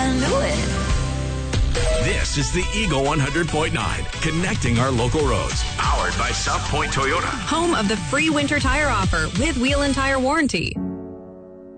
can do it. This is the Eagle 100.9, connecting our local roads. Powered by South Point Toyota. Home of the free winter tire offer with wheel and tire warranty.